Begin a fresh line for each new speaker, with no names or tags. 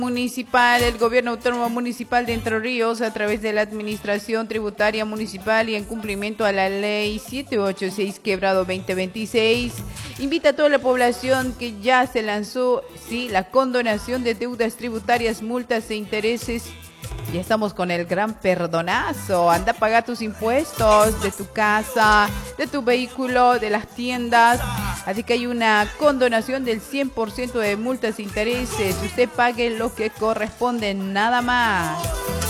Municipal, el Gobierno Autónomo Municipal de Entre Ríos, a través de la Administración Tributaria Municipal y en cumplimiento a la Ley 786/2026, invita a toda la población que ya se lanzó, sí, la condonación de deudas tributarias, multas e intereses. Ya estamos con el gran perdonazo. Anda a pagar tus impuestos de tu casa, de tu vehículo, de las tiendas. Así que hay una condonación del 100% de multas e intereses. Usted pague lo que corresponde, nada más.